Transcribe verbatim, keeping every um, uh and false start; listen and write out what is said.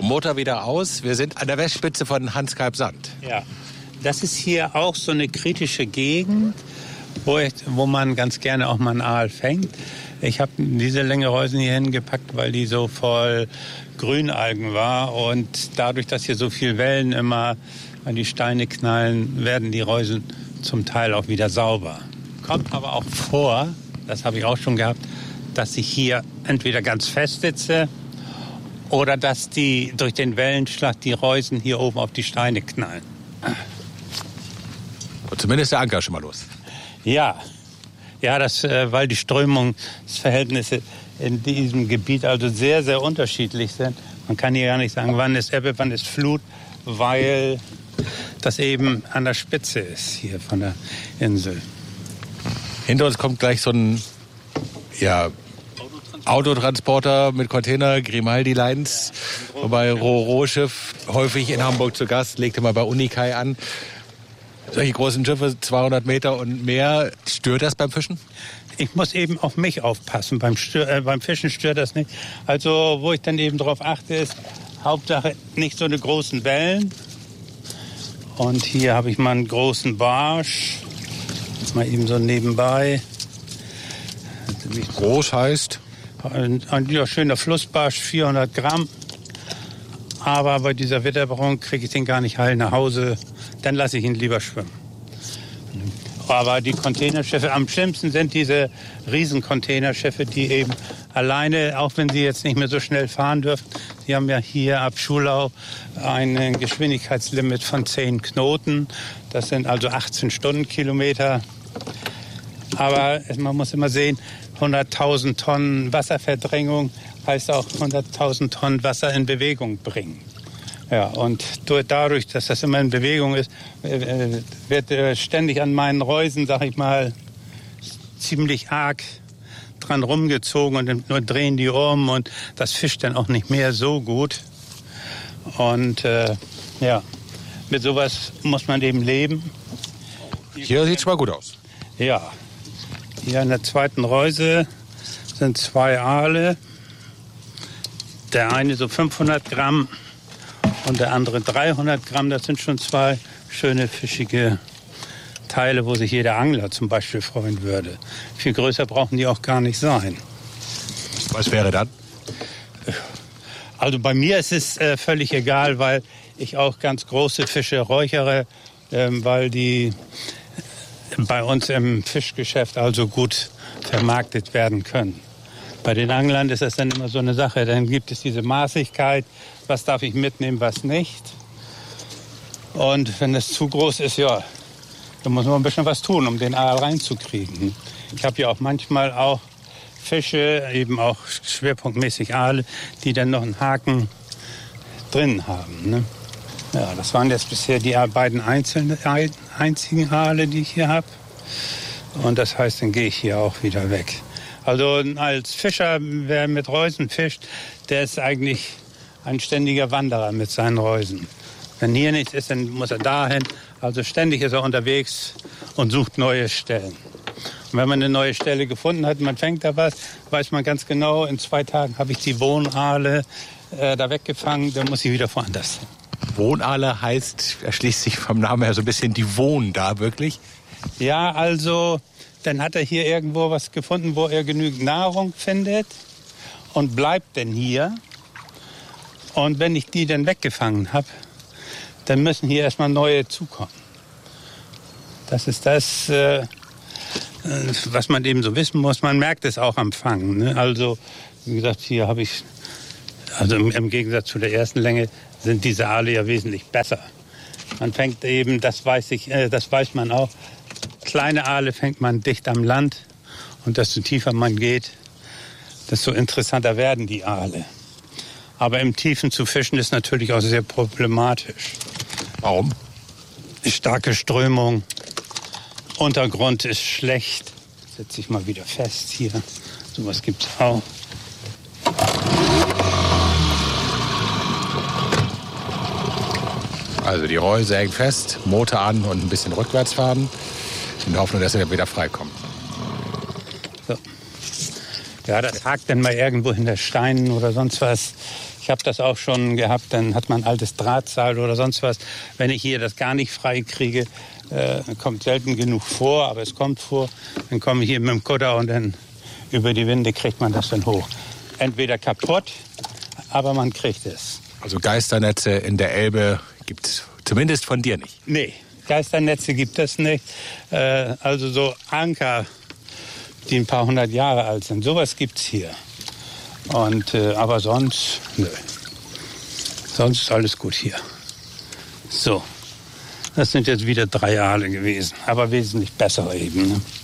Motor wieder aus. Wir sind an der Westspitze von Hans-Kalb-Sand. Ja, das ist hier auch so eine kritische Gegend, wo, ich, wo man ganz gerne auch mal einen Aal fängt. Ich habe diese Länge Reusen hier hingepackt, weil die so voll Grünalgen war. Und dadurch, dass hier so viel Wellen immer an die Steine knallen, werden die Reusen zum Teil auch wieder sauber. Kommt aber auch vor, das habe ich auch schon gehabt, dass ich hier entweder ganz fest sitze oder dass die durch den Wellenschlag die Reusen hier oben auf die Steine knallen. Und zumindest der Anker schon mal los. Ja, ja, das, äh, weil die Strömungsverhältnisse in diesem Gebiet also sehr, sehr unterschiedlich sind. Man kann hier gar nicht sagen, wann ist Ebbe, wann ist Flut, weil das eben an der Spitze ist hier von der Insel. Hinter uns kommt gleich so ein ja, Autotransporter mit Container, Grimaldi Lines, wobei Ro-Ro-Schiff häufig in Hamburg zu Gast, legte mal bei Unikai an. Solche großen Schiffe, zweihundert Meter und mehr, stört das beim Fischen? Ich muss eben auf mich aufpassen. Beim, Stör, äh, beim Fischen stört das nicht. Also wo ich dann eben drauf achte, ist Hauptsache nicht so eine großen Wellen. Und hier habe ich mal einen großen Barsch. Mal eben so nebenbei. Groß heißt? Ein, ein ja, schöner Flussbarsch, vierhundert Gramm. Aber bei dieser Witterung kriege ich den gar nicht heil nach Hause. Dann lasse ich ihn lieber schwimmen. Aber die Containerschiffe, am schlimmsten sind diese Riesencontainerschiffe, die eben alleine, auch wenn sie jetzt nicht mehr so schnell fahren dürfen, sie haben ja hier ab Schulau ein Geschwindigkeitslimit von zehn Knoten. Das sind also achtzehn Stundenkilometer. Aber man muss immer sehen, hunderttausend Tonnen Wasserverdrängung heißt auch hunderttausend Tonnen Wasser in Bewegung bringen. Ja, und dadurch, dass das immer in Bewegung ist, wird ständig an meinen Reusen, sag ich mal, ziemlich arg dran rumgezogen und nur drehen die um und das fischt dann auch nicht mehr so gut. Und äh, ja, mit sowas muss man eben leben. Hier sieht es schon mal gut aus. Ja, hier an der zweiten Reuse sind zwei Aale. Der eine so fünfhundert Gramm und der andere dreihundert Gramm. Das sind schon zwei schöne fischige Teile, wo sich jeder Angler zum Beispiel freuen würde. Viel größer brauchen die auch gar nicht sein. Was wäre dann? Also bei mir ist es äh, völlig egal, weil ich auch ganz große Fische räuchere, äh, weil die bei uns im Fischgeschäft also gut vermarktet werden können. Bei den Anglern ist das dann immer so eine Sache. Dann gibt es diese Maßigkeit, was darf ich mitnehmen, was nicht. Und wenn es zu groß ist, ja, dann muss man ein bisschen was tun, um den Aal reinzukriegen. Ich habe ja auch manchmal auch Fische, eben auch schwerpunktmäßig Aale, die dann noch einen Haken drin haben. Ne? Ja, das waren jetzt bisher die beiden einzelnen, einzigen Aale, die ich hier habe. Und das heißt, dann gehe ich hier auch wieder weg. Also als Fischer, wer mit Reusen fischt, der ist eigentlich ein ständiger Wanderer mit seinen Reusen. Wenn hier nichts ist, dann muss er dahin. Also ständig ist er unterwegs und sucht neue Stellen. Und wenn man eine neue Stelle gefunden hat, man fängt da was, weiß man ganz genau, in zwei Tagen habe ich die Wohnaale äh, da weggefangen, dann muss ich wieder woanders hin. Wohnaale heißt, erschließt sich vom Namen her so ein bisschen, die wohnen da wirklich? Ja, also dann hat er hier irgendwo was gefunden, wo er genügend Nahrung findet und bleibt dann hier. Und wenn ich die dann weggefangen habe, dann müssen hier erstmal neue zukommen. Das ist das, äh, was man eben so wissen muss. Man merkt es auch am Fangen. Ne? Also, wie gesagt, hier habe ich, also im, im Gegensatz zu der ersten Länge, sind diese Aale ja wesentlich besser. Man fängt eben, das weiß ich, äh, das weiß man auch, kleine Aale fängt man dicht am Land. Und desto tiefer man geht, desto interessanter werden die Aale. Aber im Tiefen zu fischen ist natürlich auch sehr problematisch. Warum? Starke Strömung, Untergrund ist schlecht. Setze ich mal wieder fest hier. Sowas gibt's auch. Also die Reuse hängt fest, Motor an und ein bisschen rückwärts fahren. In der Hoffnung, dass er wieder freikommt. So. Ja, das hakt dann mal irgendwo hinter Steinen oder sonst was. Ich habe das auch schon gehabt, dann hat man ein altes Drahtseil oder sonst was. Wenn ich hier das gar nicht frei kriege, äh, kommt selten genug vor, aber es kommt vor. Dann komme ich hier mit dem Kutter und dann über die Winde kriegt man das dann hoch. Entweder kaputt, aber man kriegt es. Also Geisternetze in der Elbe gibt es zumindest von dir nicht? Nee, Geisternetze gibt es nicht. Äh, also so Anker, die ein paar hundert Jahre alt sind, sowas gibt's hier. Und, äh, aber sonst, nö. Sonst ist alles gut hier. So, das sind jetzt wieder drei Aale gewesen, aber wesentlich bessere eben. Ne?